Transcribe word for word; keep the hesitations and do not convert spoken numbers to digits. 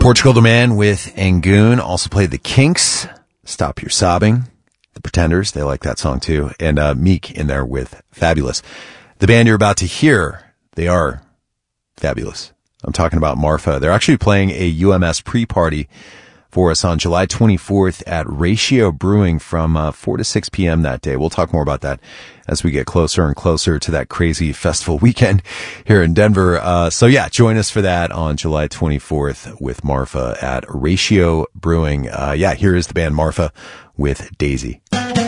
Portugal the Man with Angoon. Also played the Kinks, Stop Your Sobbing. The Pretenders, they like that song too. And uh, Meek in there with Fabulous. The band you're about to hear, they are fabulous. I'm talking about Marfa. They're actually playing a U M S pre-party for us on July twenty-fourth at Ratio Brewing from uh, four to six p.m. that day. We'll talk more about that as we get closer and closer to that crazy festival weekend here in Denver. Uh, so yeah, join us for that on July twenty-fourth with Marfa at Ratio Brewing. Uh, yeah, here is the band Marfa with Daisy.